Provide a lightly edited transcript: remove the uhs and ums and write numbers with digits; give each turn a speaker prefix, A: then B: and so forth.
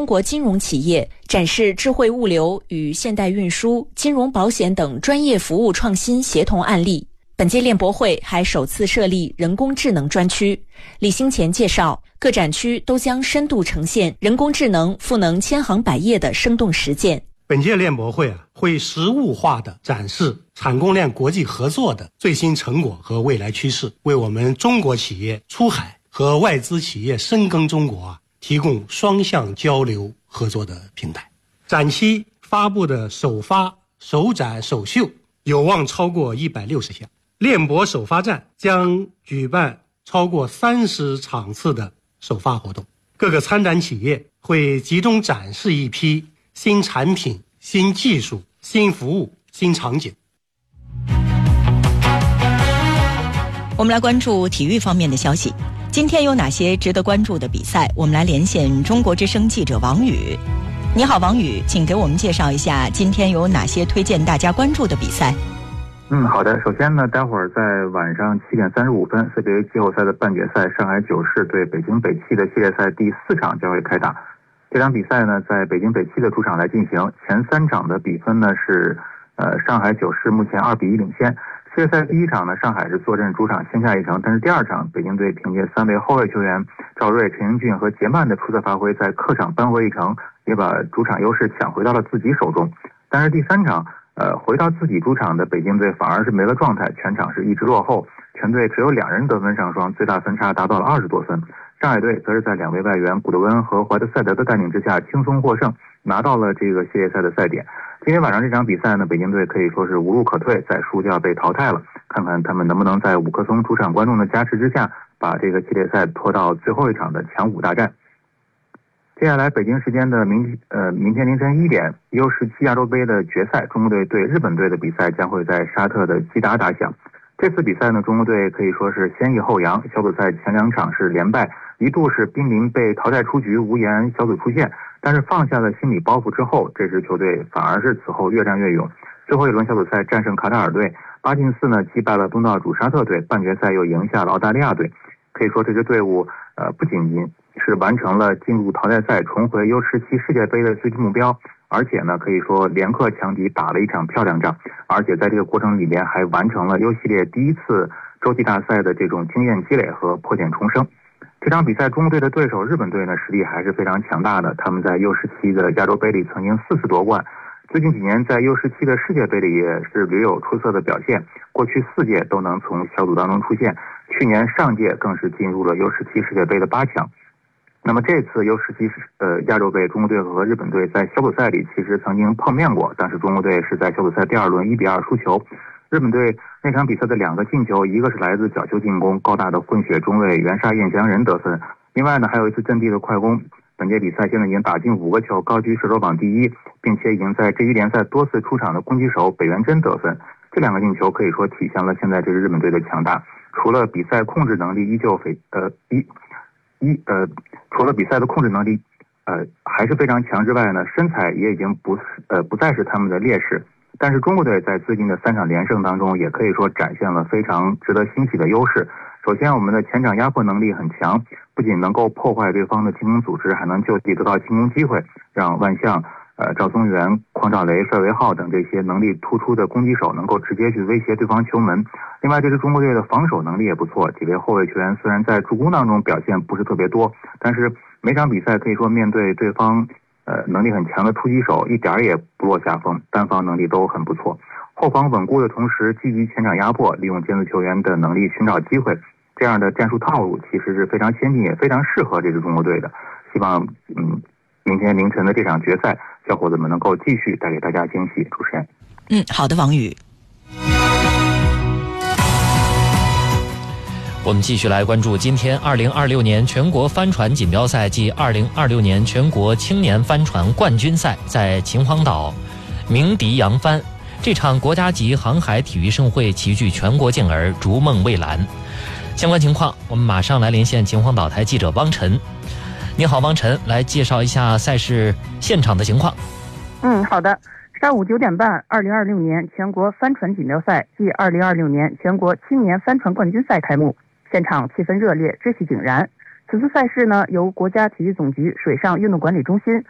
A: 中国金融企业，展示智慧物流与现代运输、金融保险等专业服务创新协同案例。本届链博会还首次设立人工智能专区。李兴前介绍，各展区都将深度呈现人工智能赋能千行百业的生动实践。
B: 本届链博会会实物化的展示产供链国际合作的最新成果和未来趋势，为我们中国企业出海和外资企业深耕中国提供双向交流合作的平台。展期发布的首发、首展、首秀有望超过160项。链博首发站将举办超过30场次的首发活动，各个参展企业会集中展示一批新产品、新技术、新服务、新场景。
C: 我们来关注体育方面的消息。今天有哪些值得关注的比赛？我们来连线中国之声记者王宇。你好，王宇，请给我们介绍一下今天有哪些推荐大家关注的比赛。
D: 好的。首先呢，待会儿在晚上7点35分 CBA 季后赛的半决赛，上海九世对北京北汽的系列赛第4场将会开打。这场比赛呢，在北京北汽的主场来进行。前3场的比分呢是上海九世目前2-1领先。系列赛第1场呢，上海是坐镇主场先下一城，但是第2场北京队凭借3位后卫球员赵睿、陈英俊和杰曼的出色发挥，在客场扳回一城，也把主场优势抢回到了自己手中。但是第3场回到自己主场的北京队反而是没了状态，全场是一直落后，全队只有2人得分上双，最大分差达到了20多分。上海队则是在2位外援古德温和怀特塞德的带领之下轻松获胜，拿到了这个系列赛的赛点。今天晚上这场比赛呢，北京队可以说是无路可退，再输就要被淘汰了。看看他们能不能在伍克松主场观众的加持之下，把这个系列赛拖到最后一场的强5大战。接下来北京时间的明天凌晨1点 U17 亚洲杯的决赛，中国队对日本队的比赛将会在沙特的基达打响。这次比赛呢，中国队可以说是先抑后扬，小组赛前2场是连败，一度是濒临被淘汰出局，无缘小组出线。但是放下了心理包袱之后，这支球队反而是此后越战越勇。最后一轮小组赛战胜卡塔尔队，8进4呢击败了东道主沙特队，半决赛又赢下了澳大利亚队。可以说这支队伍不仅仅是完成了进入淘汰赛重回 U17 世界杯的最低目标，而且呢可以说连克强敌打了一场漂亮仗，而且在这个过程里面还完成了 U 系列第1次洲际大赛的这种经验积累和破茧重生。这场比赛中国队的对手日本队呢实力还是非常强大的，他们在 U17 的亚洲杯里曾经4次夺冠，最近几年在 U17 的世界杯里也是屡有出色的表现，过去4届都能从小组当中出现，去年上届更是进入了 U17 世界杯的8强。那么这次 U17 亚洲杯，中国队和日本队在小组赛里其实曾经碰面过，但是中国队是在小组赛第2轮1-2输球。日本队那场比赛的2个进球，一个是来自角球进攻，高大的混血中卫袁沙燕江人得分，另外呢还有一次阵地的快攻。本届比赛现在已经打进5个球，高居射手榜第1，并且已经在这一联赛多次出场的攻击手北原真得分。这2个进球可以说体现了现在这支日本队的强大。除了比赛控制能力除了比赛的控制能力还是非常强之外呢，身材也已经不再是他们的劣势。但是中国队在最近的3场连胜当中，也可以说展现了非常值得欣喜的优势。首先，我们的前场压迫能力很强，不仅能够破坏对方的进攻组织，还能就地得到进攻机会，让万象、赵宗元、匡兆雷、帅维浩等这些能力突出的攻击手能够直接去威胁对方球门。另外，这支中国队的防守能力也不错，几位后卫球员虽然在助攻当中表现不是特别多，但是每场比赛可以说面对对方能力很强的突击手，一点也不落下风，单防能力都很不错。后防稳固的同时，基于前场压迫，利用尖子球员的能力寻找机会，这样的战术套路其实是非常先进，也非常适合这支中国队的。希望明天凌晨的这场决赛，小伙子们能够继续带给大家惊喜。主持人，
C: 好的，王宇。
E: 我们继续来关注今天2026年全国帆船锦标赛暨2026年全国青年帆船冠军赛在秦皇岛鸣笛扬帆。这场国家级航海体育盛会齐聚全国健儿，逐梦蔚蓝。相关情况，我们马上来连线秦皇岛台记者汪晨。你好，汪晨，来介绍一下赛事现场的情况。
F: 好的。上午9点半，2026年全国帆船锦标赛暨2026年全国青年帆船冠军赛开幕，现场气氛热烈，秩序井然。此次赛事呢，由国家体育总局水上运动管理中心